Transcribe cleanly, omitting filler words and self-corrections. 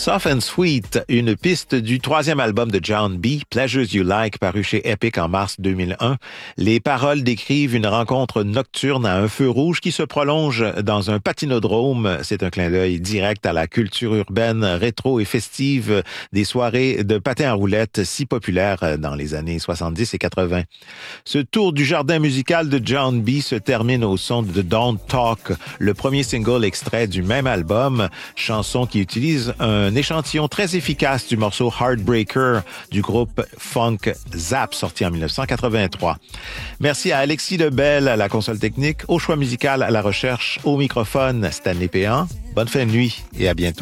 Soft and Sweet, une piste du troisième album de John B., Pleasures You Like, paru chez Epic en mars 2001. Les paroles décrivent une rencontre nocturne à un feu rouge qui se prolonge dans un patinodrome. C'est un clin d'œil direct à la culture urbaine rétro et festive des soirées de patin à roulettes si populaires dans les années 70 et 80. Ce tour du jardin musical de John B. se termine au son de Don't Talk, le premier single extrait du même album, chanson qui utilise un échantillon très efficace du morceau Heartbreaker du groupe funk Zap, sorti en 1983. Merci à Alexis Lebel à la console technique, au choix musical, à la recherche, au microphone, Stanley Péan. Bonne fin de nuit et à bientôt.